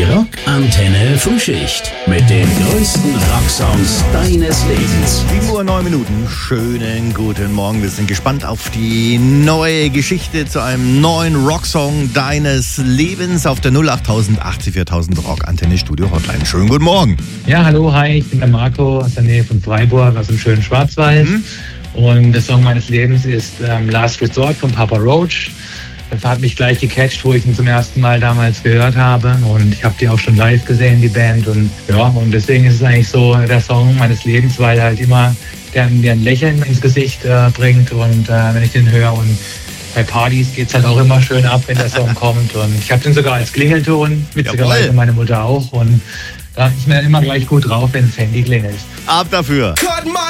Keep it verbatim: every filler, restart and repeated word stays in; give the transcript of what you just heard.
Die Rockantenne Frühschicht mit den größten Rocksongs deines Lebens. sieben Uhr neun Minuten. Schönen guten Morgen. Wir sind gespannt auf die neue Geschichte zu einem neuen Rocksong deines Lebens auf der null acht tausend achtzigviertausend Rockantenne Studio Hotline. Schönen guten Morgen. Ja, hallo, hi, ich bin der Marco aus der Nähe von Freiburg, aus dem schönen Schwarzwald. Mhm. Und der Song meines Lebens ist ähm, Last Resort von Papa Roach. Das hat mich gleich gecatcht, wo ich ihn zum ersten Mal damals gehört habe. Und ich habe die auch schon live gesehen, die Band. Und ja, und deswegen ist es eigentlich so der Song meines Lebens, weil er halt immer der, der ein Lächeln ins Gesicht äh, bringt. Und äh, wenn ich den höre und bei Partys geht es halt auch immer schön ab, wenn der Song kommt. Und ich habe den sogar als Klingelton, witzigerweise Jawohl. meine Mutter auch. Und da ist mir dann immer gleich gut drauf, wenn das Handy klingelt. Ab dafür. Cut my